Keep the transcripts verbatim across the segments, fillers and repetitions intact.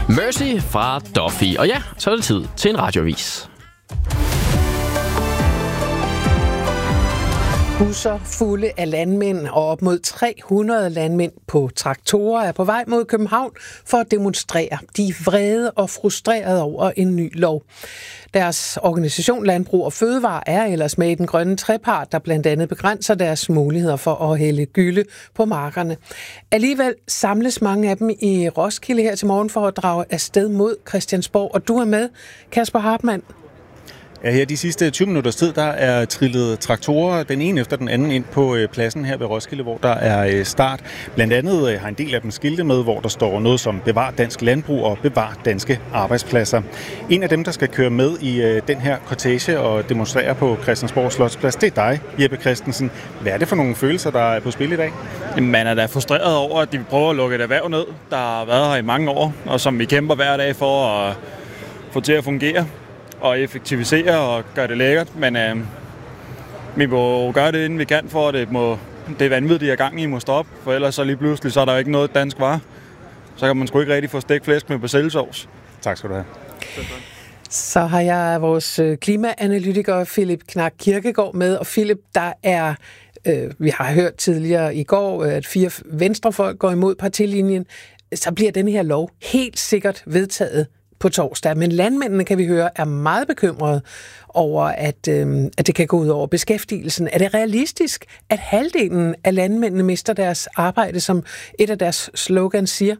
Mercy fra Duffy. Og ja, så er det tid til en radioavis. Busser fulde af landmænd og op mod tre hundrede landmænd på traktorer er på vej mod København for at demonstrere. De er vrede og frustrerede over en ny lov. Deres organisation Landbrug og Fødevare er ellers med i den grønne trepart, der blandt andet begrænser deres muligheder for at hælde gylde på markerne. Alligevel samles mange af dem i Roskilde her til morgen for at drage afsted mod Christiansborg. Og du er med, Kasper Hartmann. Ja, her de sidste tyve minutters tid, der er trillet traktorer, den ene efter den anden, ind på pladsen her ved Roskilde, hvor der er start. Blandt andet har en del af dem skilte med, hvor der står noget som bevar dansk landbrug og bevar danske arbejdspladser. En af dem, der skal køre med i den her kortege og demonstrere på Christiansborg Slotsplads, det er dig, Jeppe Christensen. Hvad er det for nogle følelser, der er på spil i dag? Man er da frustreret over, at de prøver at lukke et erhverv ned, der har været her i mange år, og som vi kæmper hver dag for at få til at fungere og effektivisere og gøre det lækkert, men øh, vi må gøre det, inden vi kan, for at det, må, det er vanvittigt, de er gang i må stoppe, for ellers så lige pludselig, så er der jo ikke noget dansk varer. Så kan man sgu ikke rigtig få stegt flæsk med persillesovs. Tak skal du have. Så har jeg vores klimaanalytiker Philip Knak Kirkegaard med, og Philip, der er, øh, vi har hørt tidligere i går, at fire venstrefolk går imod partilinjen, så bliver den her lov helt sikkert vedtaget på torsdag. Men landmændene, kan vi høre, er meget bekymrede over, at, øh, at det kan gå ud over beskæftigelsen. Er det realistisk, at halvdelen af landmændene mister deres arbejde, som et af deres slogans siger?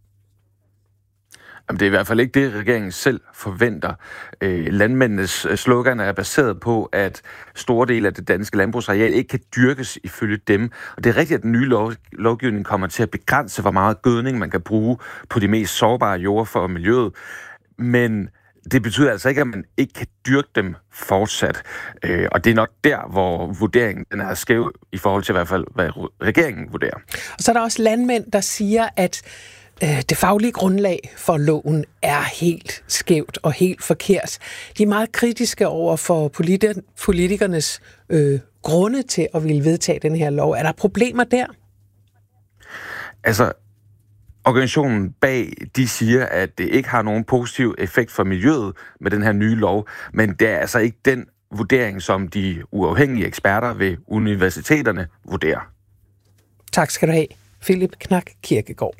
Jamen, det er i hvert fald ikke det, regeringen selv forventer. Øh, landmændenes slogan er baseret på, at store dele af det danske landbrugsareal ikke kan dyrkes ifølge dem. Og det er rigtigt, at den nye lov, lovgivning kommer til at begrænse, hvor meget gødning man kan bruge på de mest sårbare jorder for miljøet. Men det betyder altså ikke, at man ikke kan dyrke dem fortsat. Øh, og det er nok der, hvor vurderingen den er skæv i forhold til i hvert fald, hvad regeringen vurderer. Og så er der også landmænd, der siger, at øh, det faglige grundlag for loven er helt skævt og helt forkert. De er meget kritiske over for politi- politikernes øh, grunde til at ville vedtage den her lov. Er der problemer der? Altså, organisationen bag, de siger, at det ikke har nogen positiv effekt for miljøet med den her nye lov, men det er altså ikke den vurdering, som de uafhængige eksperter ved universiteterne vurderer. Tak skal du have, Philip Knak Kirkegaard.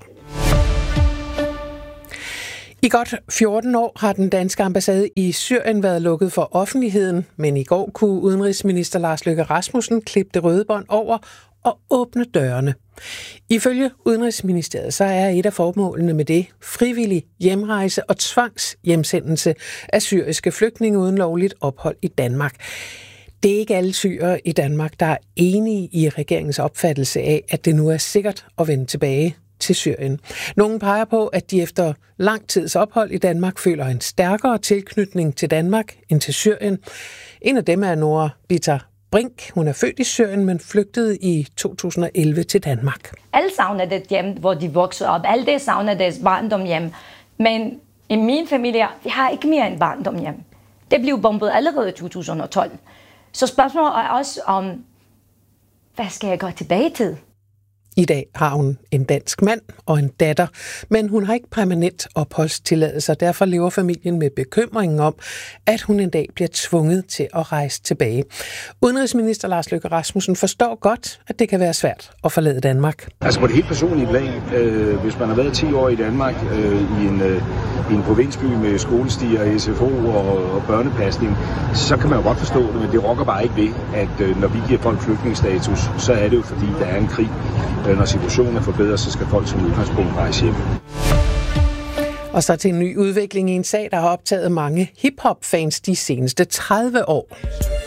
I godt fjorten år har den danske ambassade i Syrien været lukket for offentligheden, men i går kunne udenrigsminister Lars Løkke Rasmussen klippe det røde bånd over og åbne dørene. Ifølge Udenrigsministeriet så er et af formålene med det frivillig hjemrejse og tvangshjemsendelse af syriske flygtninge uden lovligt ophold i Danmark. Det er ikke alle syrere i Danmark, der er enige i regeringens opfattelse af, at det nu er sikkert at vende tilbage til Syrien. Nogle peger på, at de efter lang tids ophold i Danmark føler en stærkere tilknytning til Danmark end til Syrien. En af dem er Nora Bitter Brink. Hun er født i Syrien, men flygtede i to tusind og elleve til Danmark. Alle savner det hjem, hvor de voksede op. Alle det savner deres barndom hjem. Men i min familie, vi har ikke mere end barndom hjem. Det blev bombet allerede i to tusind og tolv. Så spørgsmålet er også om, hvad skal jeg gå tilbage til? I dag har hun en dansk mand og en datter, men hun har ikke permanent opholdstilladelse, og derfor lever familien med bekymringen om, at hun en dag bliver tvunget til at rejse tilbage. Udenrigsminister Lars Løkke Rasmussen forstår godt, at det kan være svært at forlade Danmark. Altså på det helt personlige plan, øh, hvis man har været ti år i Danmark øh, i, en, øh, i en provinsby med skolestier, S F O og, og børnepasning, så kan man jo godt forstå det, men det rokker bare ikke ved, at øh, når vi giver folk flygtningestatus, så er det jo fordi, der er en krig. Når situationen er forbedret, så skal folk som udgangspunkt rejse hjem. Og så til en ny udvikling i en sag, der har optaget mange hip-hop-fans de seneste tredive år.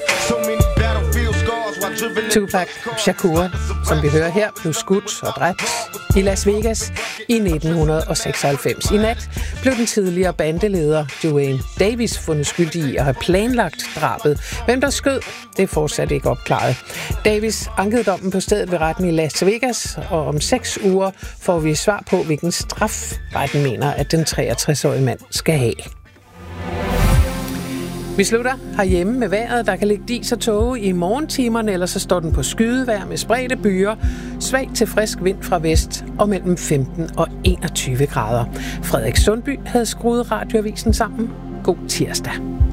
Tupac Shakur, som vi hører her, blev skudt og dræbt i Las Vegas i nitten seksoghalvfems. I nat blev den tidligere bandeleder Duane Davis fundet skyldig i at have planlagt drabet. Hvem der skød, det er fortsat ikke opklaret. Davis ankede dommen på stedet ved retten i Las Vegas, og om seks uger får vi svar på, hvilken straf retten mener, at den treogtres-årige mand skal have. Vi slutter herhjemme med vejret. Der kan ligge dis og tåge i morgentimerne, eller så står den på skydevejr med spredte byer. Svag til frisk vind fra vest og mellem femten og enogtyve grader. Frederik Sundby havde skruet Radioavisen sammen. God tirsdag.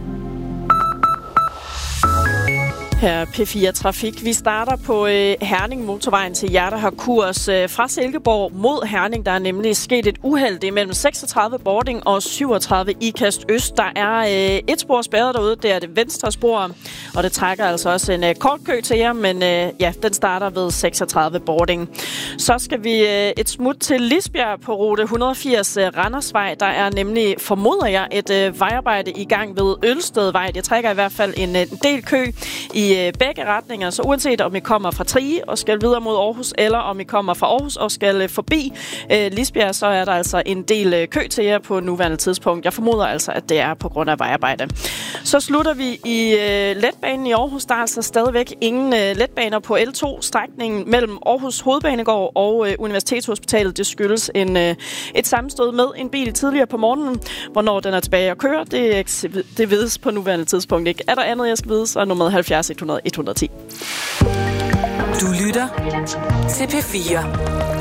Her P fire Trafik. Vi starter på øh, Herning Motorvejen til jer, der har kurs øh, fra Silkeborg mod Herning. Der er nemlig sket et uheld. Det er mellem seksogtredive Bording og syvogtredive Ikast Øst. Der er øh, et spor spærret derude. Det er det venstre spor, og det trækker altså også en øh, kort kø til jer, men øh, ja, den starter ved seksogtredive Bording. Så skal vi øh, et smut til Lisbjerg på rute et hundrede og firs øh, Randersvej. Der er nemlig, formoder jeg, et øh, vejarbejde i gang ved Ølstedvej. Det trækker i hvert fald en, en del kø i i begge retninger, så uanset om I kommer fra Trige og skal videre mod Aarhus, eller om I kommer fra Aarhus og skal forbi øh, Lisbjerg, så er der altså en del øh, kø til jer på nuværende tidspunkt. Jeg formoder altså, at det er på grund af vejarbejde. Så slutter vi i øh, letbanen i Aarhus. Der er altså stadigvæk ingen øh, letbaner på L to-strækningen mellem Aarhus Hovedbanegård og øh, Universitetshospitalet. Det skyldes en, øh, et sammenstød med en bil tidligere på morgenen. Hvornår den er tilbage at køre, det, det vides på nuværende tidspunkt ikke. Er der andet, jeg skal vide, så er nummeret halvfjerds et hundrede et hundrede og ti. Du lytter til P fire.